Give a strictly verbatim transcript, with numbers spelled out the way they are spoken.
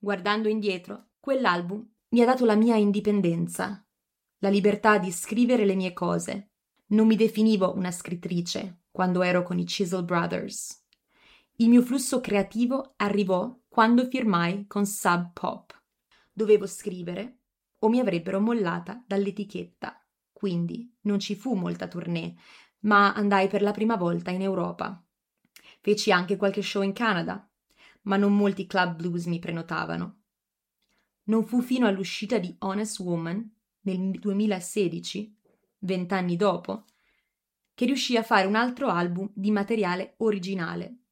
Guardando indietro, quell'album mi ha dato la mia indipendenza, la libertà di scrivere le mie cose. Non mi definivo una scrittrice quando ero con i Chisel Brothers. Il mio flusso creativo arrivò quando firmai con Sub Pop. Dovevo scrivere o mi avrebbero mollata dall'etichetta. Quindi non ci fu molta tournée, ma andai per la prima volta in Europa. Feci anche qualche show in Canada, ma non molti club blues mi prenotavano. Non fu fino all'uscita di Honest Woman nel duemilasedici, vent'anni dopo, che riuscii a fare un altro album di materiale originale,